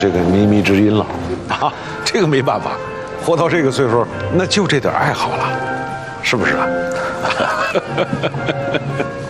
这个靡靡之音了，啊，这个没办法，活到这个岁数，那就这点爱好了，是不是啊？